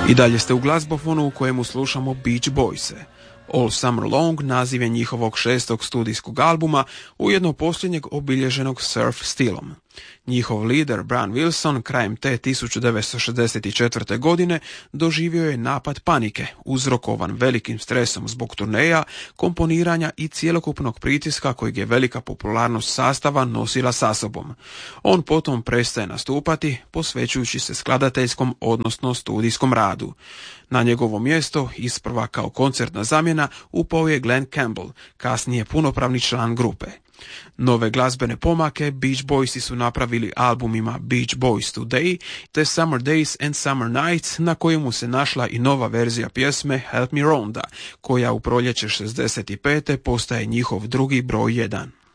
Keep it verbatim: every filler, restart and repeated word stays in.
I dalje ste u glazbofonu u kojemu slušamo Beach Boyse. All Summer Long naziv je njihovog šestog studijskog albuma, ujedno posljednjeg obilježenog surf stilom. Njihov lider Brian Wilson krajem te tisuću devetsto šezdeset četvrte. godine doživio je napad panike, uzrokovan velikim stresom zbog turneja, komponiranja i cjelokupnog pritiska kojeg je velika popularnost sastava nosila sa sobom. On potom prestaje nastupati, posvećujući se skladateljskom odnosno studijskom radu. Na njegovo mjesto, isprva kao koncertna zamjena, upao je Glenn Campbell, kasnije punopravni član grupe. Nove glazbene pomake Beach Boysi su napravili albumima Beach Boys Today te Summer Days and Summer Nights, na kojemu se našla i nova verzija pjesme Help Me Rhonda, koja u proljeće šezdeset pete postaje njihov drugi broj jedan.